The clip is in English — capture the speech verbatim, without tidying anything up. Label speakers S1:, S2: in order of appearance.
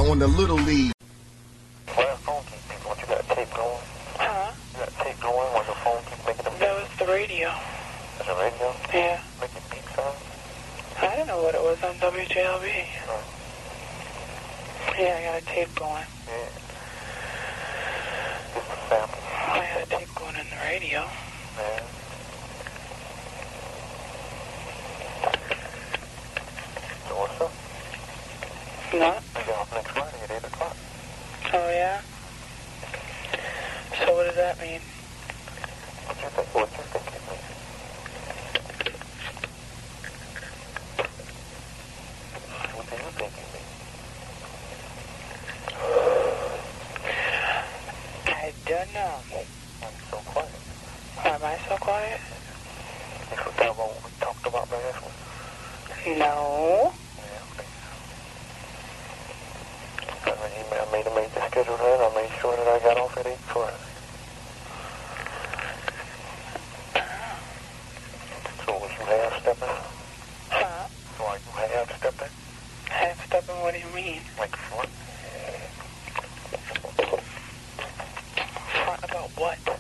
S1: on the Little League.
S2: Why the phone keep beeping? What, you got tape going?
S3: Huh?
S2: You got tape going when the phone keep making them beep?
S3: That was the radio.
S2: That's a radio?
S3: Yeah.
S2: Making beep sounds?
S3: I don't know what it was on W J L B.
S2: Oh.
S3: Yeah, I got a tape going.
S2: Yeah. Just a sample.
S3: I had a tape going in the radio.
S2: Yeah. So what's up?
S3: What?
S2: I get off next Friday at eight o'clock.
S3: Oh, yeah? So what does that mean?
S2: What you think? What you think it means? What do you think it means?
S3: I don't know.
S2: I'm so quiet.
S3: Am I so quiet?
S2: You forgot about what we talked about last week?
S3: No.
S2: Yeah, okay. I made, I made a major schedule then. I made sure that I got off at eight Friday. So was you half-stepping?
S3: Huh?
S2: So are you half-stepping?
S3: Half-stepping, what do you mean?
S2: Like front?
S3: Front about what?